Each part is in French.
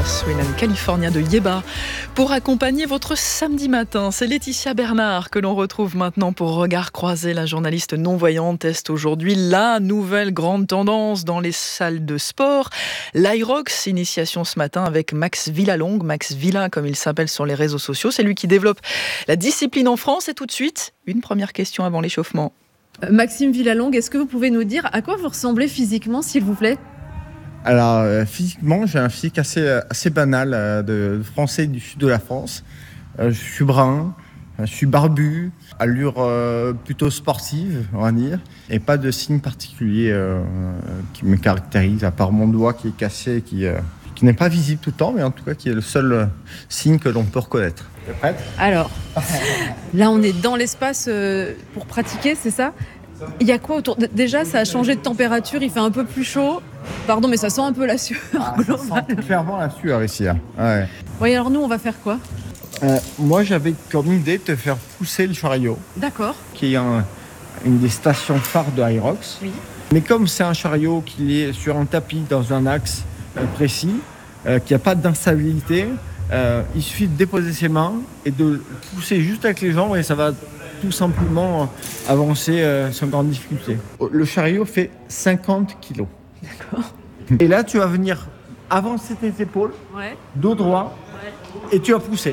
Sweden, californien de Yeba, pour accompagner votre samedi matin. C'est Laetitia Bernard que l'on retrouve maintenant pour Regard croisé. La journaliste non-voyante teste aujourd'hui la nouvelle grande tendance dans les salles de sport. L'Irox, initiation ce matin avec Max Villalongue, Max Villa comme il s'appelle sur les réseaux sociaux. C'est lui qui développe la discipline en France. Et tout de suite, une première question avant l'échauffement. Maxime Villalongue, est-ce que vous pouvez nous dire à quoi vous ressemblez physiquement, s'il vous plaît ? Alors, physiquement, j'ai un physique assez banal de Français du sud de la France. Je suis brun, je suis barbu, allure plutôt sportive, on va dire, et pas de signe particulier qui me caractérise, à part mon doigt qui est cassé, qui n'est pas visible tout le temps, mais en tout cas qui est le seul signe que l'on peut reconnaître. T'es prête ? Alors, là on est dans l'espace pour pratiquer, c'est ça ? Il y a quoi autour ? Déjà, ça a changé de température, il fait un peu plus chaud. Pardon, mais ça sent un peu la sueur. Ça sent clairement la sueur ici. Hein. Ouais. Oui, alors nous, on va faire quoi ? Moi, j'avais comme idée de te faire pousser le chariot. D'accord. Qui est une des stations phares de Irox. Oui. Mais comme c'est un chariot qui est sur un tapis dans un axe précis, qu'il n'y a pas d'instabilité, il suffit de déposer ses mains et de le pousser juste avec les jambes et ça va tout simplement avancer sans grande difficulté. Le chariot fait 50 kilos. D'accord. Et là, tu vas venir avancer tes épaules, dos droit, et tu vas pousser.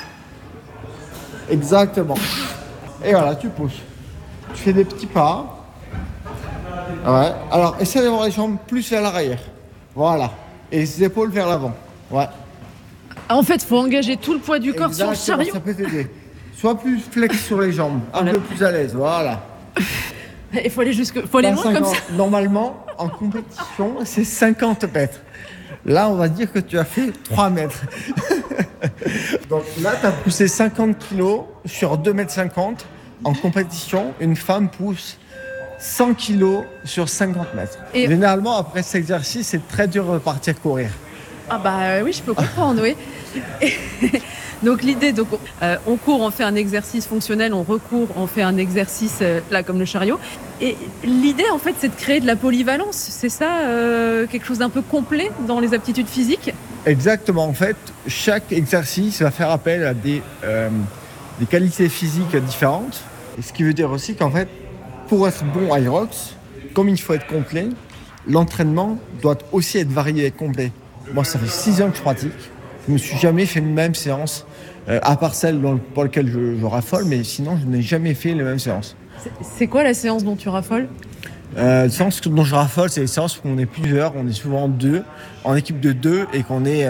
Exactement. Et voilà, tu pousses. Tu fais des petits pas. Ouais. Alors, essaie d'avoir les jambes plus vers l'arrière. Voilà. Et les épaules vers l'avant. Ouais. En fait, il faut engager tout le poids du corps sur le chariot. Ça peut t'aider. Sois plus flex sur les jambes, un peu plus à l'aise, voilà. Il faut aller loin comme ça. Normalement, en compétition, c'est 50 mètres. Là, on va dire que tu as fait 3 mètres. Donc là, tu as poussé 50 kilos sur 2,50 m. En compétition, une femme pousse 100 kilos sur 50 mètres. Et généralement, après cet exercice, c'est très dur de repartir courir. Ah bah oui, je peux comprendre, oui. Donc l'idée, on court, on fait un exercice fonctionnel, on recourt, on fait un exercice là comme le chariot. Et l'idée en fait, c'est de créer de la polyvalence. C'est ça, quelque chose d'un peu complet dans les aptitudes physiques. Exactement. En fait, chaque exercice va faire appel à des qualités physiques différentes. Et ce qui veut dire aussi qu'en fait, pour être bon à Irox, comme il faut être complet, l'entraînement doit aussi être varié et complet. Moi, ça fait 6 ans que je pratique. Je ne me suis jamais fait une même séance, à part celle pour laquelle je raffole, mais sinon, je n'ai jamais fait les mêmes séances. C'est quoi la séance dont tu raffoles ? Les séances dont je raffole, c'est les séances où on est plusieurs, on est souvent deux, en équipe de 2, et qu'on est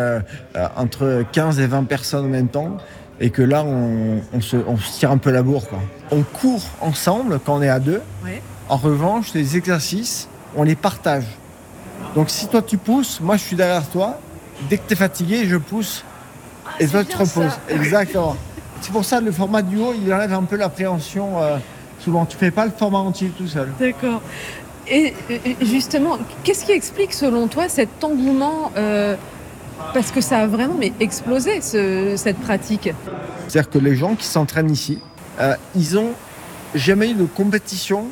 entre 15 et 20 personnes en même temps, et que là, on se tire un peu la bourre, quoi. On court ensemble quand on est à 2. Ouais. En revanche, les exercices, on les partage. Donc si toi tu pousses, moi je suis derrière toi. Dès que tu es fatigué, je pousse et toi tu te reposes. Exactement. C'est pour ça que le format duo, il enlève un peu l'appréhension. Souvent, tu fais pas le format entier tout seul. D'accord. Et justement, qu'est-ce qui explique selon toi cet engouement parce que ça a vraiment explosé cette pratique. C'est-à-dire que les gens qui s'entraînent ici, ils ont jamais eu de compétition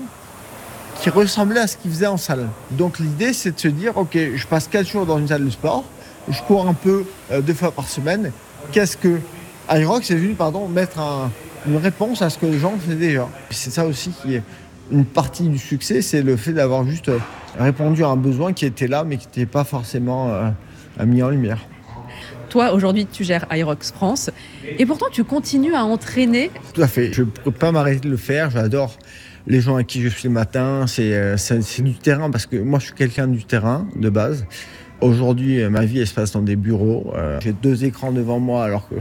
qui ressemblait à ce qu'ils faisaient en salle. Donc l'idée, c'est de se dire, ok, je passe 4 jours dans une salle de sport, je cours un peu 2 fois par semaine. Qu'est-ce que Irox est venu mettre une réponse à ce que les gens faisaient déjà. C'est ça aussi qui est une partie du succès, c'est le fait d'avoir juste répondu à un besoin qui était là, mais qui n'était pas forcément mis en lumière. Toi, aujourd'hui, tu gères Irox France, et pourtant, tu continues à entraîner. Tout à fait. Je ne peux pas m'arrêter de le faire. J'adore les gens avec qui je suis le matin. C'est du terrain, parce que moi, je suis quelqu'un du terrain, de base. Aujourd'hui, ma vie, elle se passe dans des bureaux. J'ai 2 écrans devant moi, alors que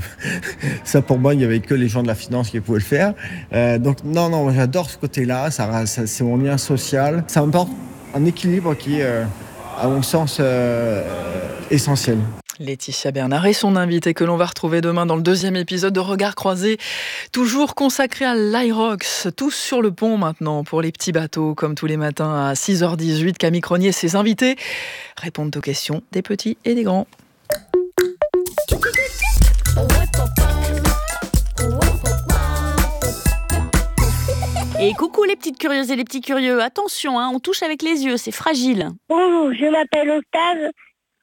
ça, pour moi, il n'y avait que les gens de la finance qui pouvaient le faire. Donc, non, j'adore ce côté-là. Ça, c'est mon lien social. Ça m'apporte un équilibre qui est, à mon sens, essentiel. Laetitia Bernard est son invitée que l'on va retrouver demain dans le 2e épisode de Regard croisé, toujours consacré à l'Irox. Tous sur le pont maintenant pour les petits bateaux, comme tous les matins à 6h18. Camille Cronier et ses invités répondent aux questions des petits et des grands. Et coucou les petites curieuses et les petits curieux, attention, on touche avec les yeux, c'est fragile. Bonjour, je m'appelle Octave,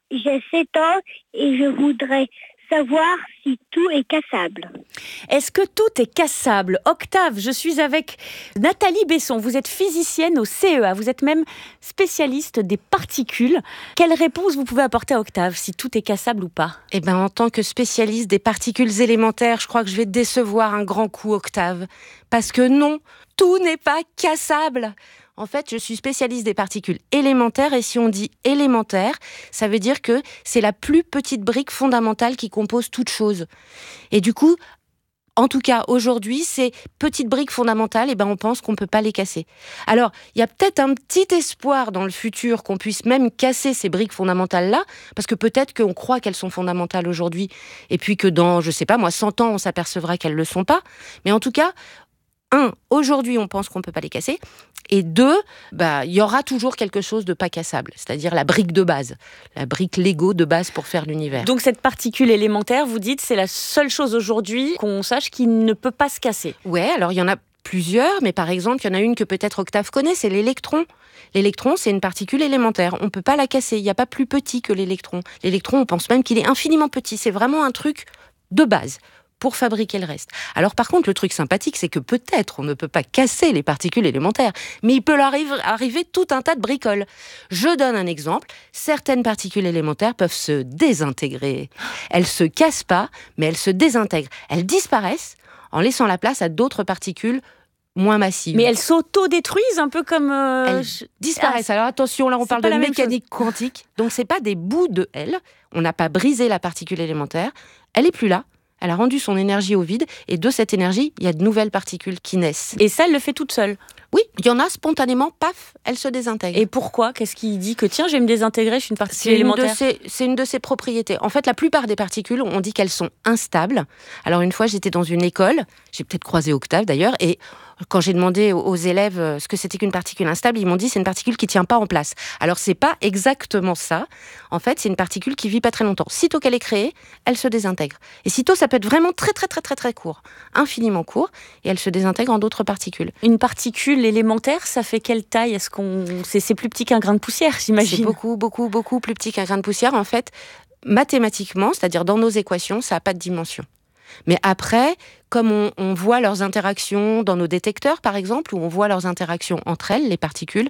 j'ai 7 ans et je voudrais savoir si tout est cassable. Est-ce que tout est cassable? Octave, je suis avec Nathalie Besson. Vous êtes physicienne au CEA. Vous êtes même spécialiste des particules. Quelle réponse vous pouvez apporter à Octave, si tout est cassable ou pas? Eh bien, en tant que spécialiste des particules élémentaires, je crois que je vais te décevoir un grand coup, Octave. Parce que non, tout n'est pas cassable. En fait, je suis spécialiste des particules élémentaires et si on dit élémentaire, ça veut dire que c'est la plus petite brique fondamentale qui compose toute chose. Et du coup, en tout cas, aujourd'hui, ces petites briques fondamentales, on pense qu'on ne peut pas les casser. Alors, il y a peut-être un petit espoir dans le futur qu'on puisse même casser ces briques fondamentales-là, parce que peut-être qu'on croit qu'elles sont fondamentales aujourd'hui, et puis que dans, 100 ans, on s'apercevra qu'elles ne le sont pas. Mais en tout cas, aujourd'hui, on pense qu'on ne peut pas les casser. Et 2, il y aura toujours quelque chose de pas cassable, c'est-à-dire la brique de base, la brique Lego de base pour faire l'univers. Donc cette particule élémentaire, vous dites, c'est la seule chose aujourd'hui qu'on sache qui ne peut pas se casser. Ouais, alors il y en a plusieurs, mais par exemple, il y en a une que peut-être Octave connaît, c'est l'électron. L'électron, c'est une particule élémentaire. On ne peut pas la casser. Il n'y a pas plus petit que l'électron. L'électron, on pense même qu'il est infiniment petit. C'est vraiment un truc de base pour fabriquer le reste. Alors par contre, le truc sympathique, c'est que peut-être on ne peut pas casser les particules élémentaires, mais il peut leur arriver tout un tas de bricoles. Je donne un exemple. Certaines particules élémentaires peuvent se désintégrer. Elles se cassent pas, mais elles se désintègrent. Elles disparaissent en laissant la place à d'autres particules moins massives. Mais elles s'auto-détruisent un peu comme... Elles disparaissent. Alors attention, là on parle de mécanique quantique. Donc c'est pas des bouts de L. On n'a pas brisé la particule élémentaire. Elle est plus là. Elle a rendu son énergie au vide et de cette énergie, il y a de nouvelles particules qui naissent. Et ça, elle le fait toute seule? Oui, il y en a spontanément, paf, elle se désintègre. Et pourquoi? Qu'est-ce qui dit que tiens, je vais me désintégrer, je suis une particule élémentaire? C'est une de ses propriétés. En fait, la plupart des particules, on dit qu'elles sont instables. Alors une fois, j'étais dans une école, j'ai peut-être croisé Octave d'ailleurs, et quand j'ai demandé aux élèves ce que c'était qu'une particule instable, ils m'ont dit c'est une particule qui tient pas en place. Alors c'est pas exactement ça. En fait, c'est une particule qui vit pas très longtemps. Sitôt qu'elle est créée, elle se désintègre. Et sitôt, ça peut être vraiment très très très très très court, infiniment court, et elle se désintègre en d'autres particules. Une particule élémentaire, ça fait quelle taille? Est-ce c'est plus petit qu'un grain de poussière, j'imagine? C'est beaucoup beaucoup beaucoup plus petit qu'un grain de poussière. En fait, mathématiquement, c'est-à-dire dans nos équations, ça n'a pas de dimension. Mais après, comme on voit leurs interactions dans nos détecteurs, par exemple, où on voit leurs interactions entre elles, les particules,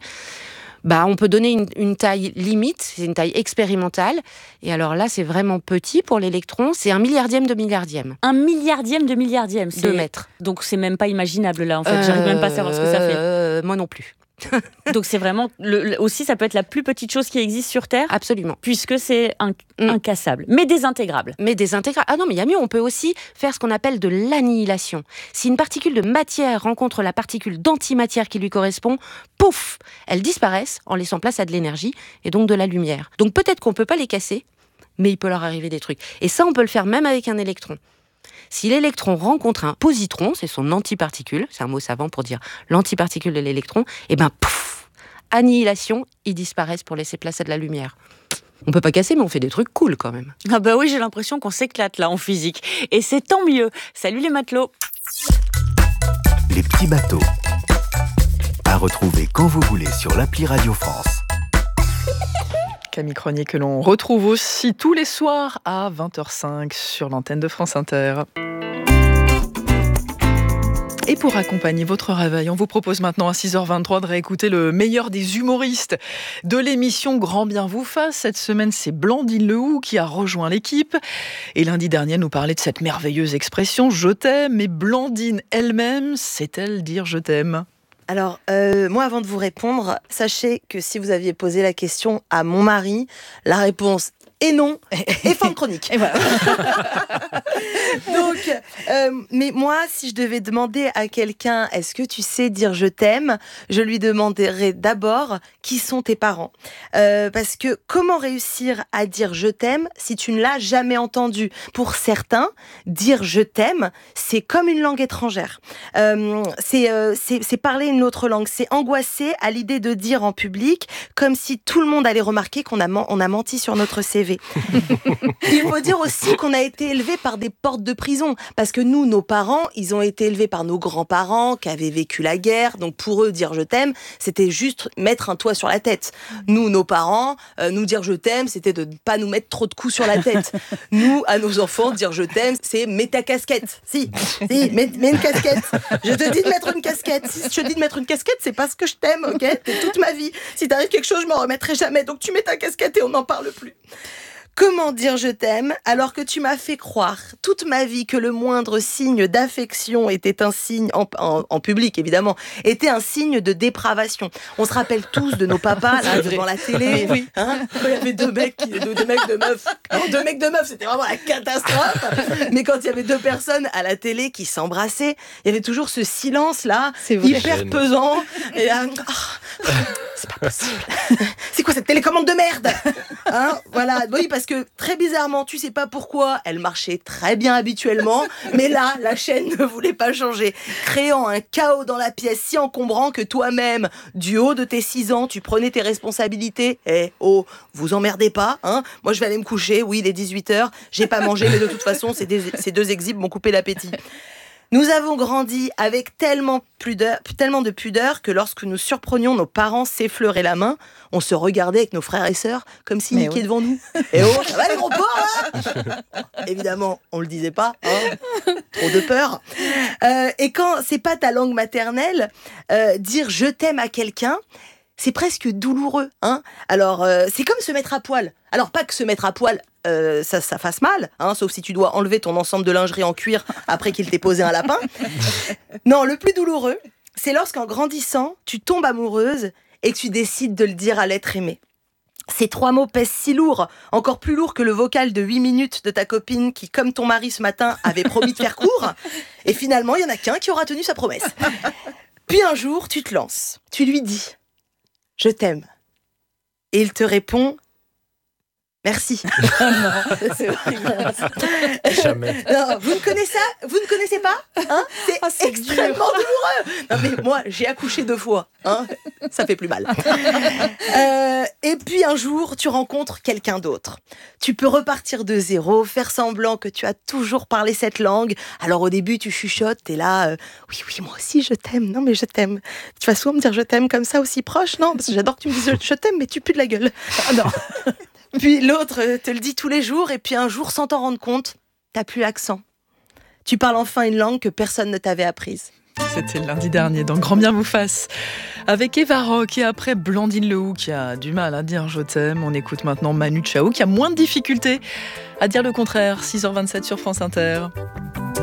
on peut donner une taille limite, c'est une taille expérimentale. Et alors là, c'est vraiment petit pour l'électron, c'est 1 milliardième de milliardième. 1 milliardième de milliardième, c'est 2 mètres. Donc c'est même pas imaginable là, en fait. J'arrive même pas à savoir ce que ça fait. Moi non plus. Donc c'est vraiment aussi ça peut être la plus petite chose qui existe sur Terre. Absolument. Puisque c'est incassable, mais désintégrable. Ah non, mais il y a mieux, on peut aussi faire ce qu'on appelle de l'annihilation. Si une particule de matière rencontre la particule d'antimatière qui lui correspond, pouf, elles disparaissent en laissant place à de l'énergie et donc de la lumière. Donc peut-être qu'on peut pas les casser, mais il peut leur arriver des trucs. Et ça, on peut le faire même avec un électron. Si l'électron rencontre un positron, c'est son antiparticule, c'est un mot savant pour dire l'antiparticule de l'électron, pouf, annihilation, ils disparaissent pour laisser place à de la lumière. On peut pas casser, mais on fait des trucs cool quand même. Ah bah oui, j'ai l'impression qu'on s'éclate là en physique. Et c'est tant mieux. Salut les matelots. Les petits bateaux. À retrouver quand vous voulez sur l'appli Radio France. Camille Cronier que l'on retrouve aussi tous les soirs à 20h05 sur l'antenne de France Inter. Et pour accompagner votre réveil, on vous propose maintenant à 6h23 de réécouter le meilleur des humoristes de l'émission Grand Bien vous fasse. Cette semaine, c'est Blandine Lehoux qui a rejoint l'équipe. Et lundi dernier, elle nous parlait de cette merveilleuse expression « je t'aime ». Mais Blandine elle-même, sait-elle dire « je t'aime » ? Alors, moi, avant de vous répondre, sachez que si vous aviez posé la question à mon mari, la réponse est non, et fin de chronique. Et voilà. Donc, mais moi, si je devais demander à quelqu'un, est-ce que tu sais dire je t'aime, je lui demanderais d'abord qui sont tes parents. Parce que comment réussir à dire je t'aime si tu ne l'as jamais entendu? Pour certains, dire je t'aime, c'est comme une langue étrangère. C'est parler une autre langue. C'est angoissé à l'idée de dire en public, comme si tout le monde allait remarquer qu'on a menti sur notre CV. rêver. Il faut dire aussi qu'on a été élevés par des portes de prison. Parce que nous, nos parents, ils ont été élevés par nos grands-parents qui avaient vécu la guerre. Donc pour eux, dire je t'aime, c'était juste mettre un toit sur la tête. Nous, nos parents, nous dire je t'aime, c'était de ne pas nous mettre trop de coups sur la tête. Nous, à nos enfants, dire je t'aime, c'est mets ta casquette. Si, mets une casquette. Je te dis de mettre une casquette. Si je te dis de mettre une casquette, c'est parce que je t'aime, ok ? T'es toute ma vie. Si t'arrive quelque chose, je m'en remettrai jamais. Donc tu mets ta casquette et on n'en parle plus. Comment dire je t'aime alors que tu m'as fait croire toute ma vie que le moindre signe d'affection était un signe, en public évidemment, était un signe de dépravation. On se rappelle tous de nos papas là, devant la télé, oui. Quand il y avait deux mecs de meufs. Alors, deux mecs de meufs, c'était vraiment la catastrophe. Mais quand il y avait deux personnes à la télé qui s'embrassaient, il y avait toujours ce silence là, hyper pesant. Et là, c'est pas possible. C'est quoi cette télécommande de merde ? Voilà, oui, parce que très bizarrement, tu sais pas pourquoi, elle marchait très bien habituellement, mais là, la chaîne ne voulait pas changer, créant un chaos dans la pièce si encombrant que toi-même, du haut de tes 6 ans, tu prenais tes responsabilités. Vous emmerdez pas, moi je vais aller me coucher, oui, il est 18h, j'ai pas mangé, mais de toute façon, ces deux exhibes m'ont coupé l'appétit. Nous avons grandi avec tellement de pudeur que lorsque nous surprenions nos parents s'effleurer la main, on se regardait avec nos frères et sœurs comme s'ils niquaient devant nous. Et ça va les gros porcs là ? Évidemment, on le disait pas, trop de peur. Et quand c'est pas ta langue maternelle, dire je t'aime à quelqu'un, c'est presque douloureux. Alors, c'est comme se mettre à poil. Alors, pas que se mettre à poil, ça fasse mal, sauf si tu dois enlever ton ensemble de lingerie en cuir après qu'il t'ait posé un lapin. Non, le plus douloureux, c'est lorsqu'en grandissant, tu tombes amoureuse et que tu décides de le dire à l'être aimé. Ces 3 mots pèsent si lourd, encore plus lourd que le vocal de 8 minutes de ta copine qui, comme ton mari ce matin, avait promis de faire court. Et finalement, il y en a qu'un qui aura tenu sa promesse. Puis un jour, tu te lances. Tu lui dis « Je t'aime ». Et il te répond « Merci ». C'est horrible. Jamais. Non, vous ne connaissez pas C'est extrêmement douloureux. Non mais moi, j'ai accouché 2 fois. Ça fait plus mal. Et puis un jour, tu rencontres quelqu'un d'autre. Tu peux repartir de zéro, faire semblant que tu as toujours parlé cette langue. Alors au début, tu chuchotes, t'es là. Oui, moi aussi, je t'aime. Non mais je t'aime. Tu vas souvent me dire je t'aime comme ça aussi proche, non ? Parce que j'adore que tu me dises je t'aime, mais tu pues de la gueule. Non. Puis l'autre te le dit tous les jours, et puis un jour, sans t'en rendre compte, t'as plus l'accent. Tu parles enfin une langue que personne ne t'avait apprise. C'était lundi dernier dans Grand Bien vous fasse avec Eva Rock, et après Blandine Lehou qui a du mal à dire je t'aime. On écoute maintenant Manu Chao qui a moins de difficultés à dire le contraire. 6h27 sur France Inter.